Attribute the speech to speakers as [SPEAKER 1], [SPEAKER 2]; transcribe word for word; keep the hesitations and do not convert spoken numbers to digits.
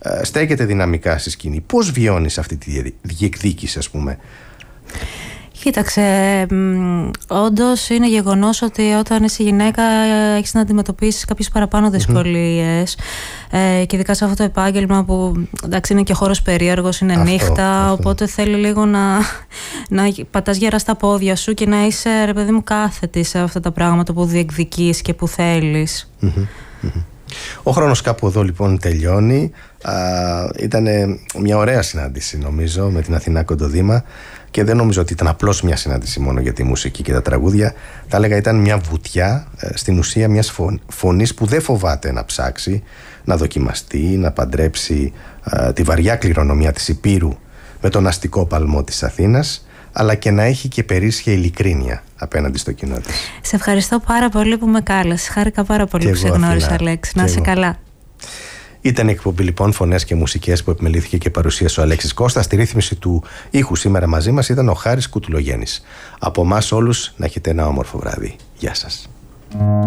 [SPEAKER 1] στέκεται δυναμικά στη σκηνή. Πώς βιώνεις αυτή τη διεκδίκηση, ας πούμε?
[SPEAKER 2] Κοίταξε, όντως είναι γεγονός ότι όταν είσαι γυναίκα έχεις να αντιμετωπίσεις κάποιες παραπάνω δυσκολίες, mm-hmm. ε, και ειδικά σε αυτό το επάγγελμα που εντάξει είναι και χώρος περίεργος, είναι αυτό, νύχτα, αυτό. Οπότε θέλει λίγο να, να πατάς γερά στα πόδια σου και να είσαι, ρε παιδί μου, κάθετη σε αυτά τα πράγματα που διεκδικείς και που θέλεις.
[SPEAKER 1] Mm-hmm. Mm-hmm. Ο χρόνος κάπου εδώ λοιπόν τελειώνει. Ήταν μια ωραία συνάντηση, νομίζω, με την Αθηνά Κοντοδήμα. Και δεν νομίζω ότι ήταν απλώς μια συνάντηση μόνο για τη μουσική και τα τραγούδια. Θα έλεγα ήταν μια βουτιά στην ουσία μιας φωνής που δεν φοβάται να ψάξει, να δοκιμαστεί, να παντρέψει α, τη βαριά κληρονομιά της Υπήρου με τον αστικό παλμό της Αθήνας, αλλά και να έχει και περίσσια ειλικρίνεια απέναντι στο κοινό της.
[SPEAKER 2] Σε ευχαριστώ πάρα πολύ που με κάλεσες. Χάρηκα πάρα πολύ και που εγώ, σε γνώρισα, Αλέξη. Να είσαι καλά.
[SPEAKER 1] Ήταν η εκπομπή λοιπόν Φωνές και Μουσικές που επιμελήθηκε και παρουσίασε ο Αλέξης Κώστα. Στη ρύθμιση του ήχου σήμερα μαζί μας ήταν ο Χάρης Κουτουλογέννης. Από εμάς όλους να έχετε ένα όμορφο βράδυ. Γεια σας.